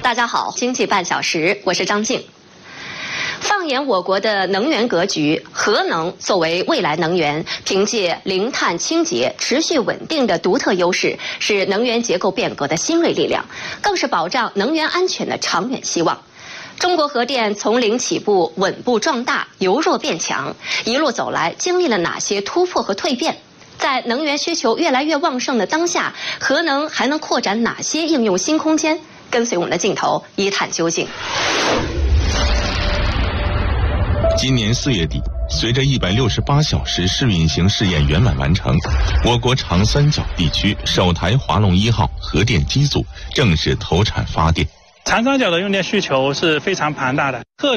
大家好，经济半小时，我是张静。放眼我国的能源格局，核能作为未来能源，凭借零碳、清洁、持续稳定的独特优势，是能源结构变革的新锐力量，更是保障能源安全的长远希望。中国核电从零起步，稳步壮大，由弱变强，一路走来，经历了哪些突破和蜕变？在能源需求越来越旺盛的当下，核能还能扩展哪些应用新空间？跟随我们的镜头一探究竟。 今年4月底，随着168小时试运行试验圆满完成，我国长三角地区首台华龙1号核电机组正式投产发电。 长三角的用电需求是非常庞大的，